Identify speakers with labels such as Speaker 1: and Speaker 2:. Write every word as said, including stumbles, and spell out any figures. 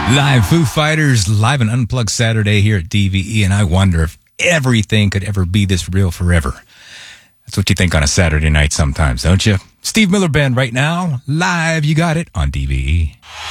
Speaker 1: Live Foo Fighters, live and unplugged Saturday here at D V E, and I wonder if everything could ever be this real forever. That's what you think on a Saturday night sometimes, don't you? Steve Miller Band right now, live, you got it, on D V E.